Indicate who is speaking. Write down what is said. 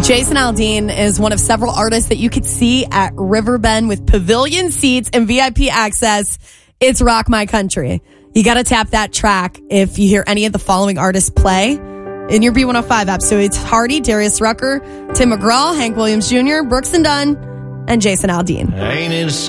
Speaker 1: Jason Aldean is one of several artists that you could see at Riverbend with pavilion seats and VIP access. It's Rock My Country. You got to tap that track if you hear any of the following artists play in your B105 app. So it's Hardy, Darius Rucker, Tim McGraw, Hank Williams Jr., Brooks and Dunn, and Jason Aldean.
Speaker 2: Ain't it